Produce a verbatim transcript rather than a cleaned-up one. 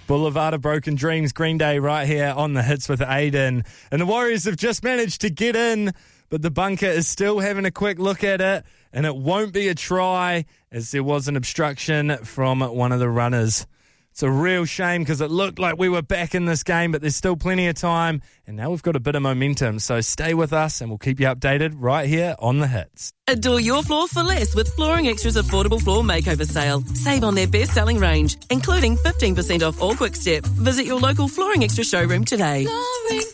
Boulevard of Broken Dreams, Green Day right here on the Hits with Aiden. And the Warriors have just managed to get in, but the bunker is still having a quick look at it, and it won't be a try as there was an obstruction from one of the runners. It's a real shame because it looked like we were back in this game, but there's still plenty of time, and now we've got a bit of momentum. So stay with us, and we'll keep you updated right here on the Hits. Adore your floor for less with Flooring Extra's affordable floor makeover sale. Save on their best-selling range, including fifteen percent off all Quick Step. Visit your local Flooring Extra showroom today. Flooring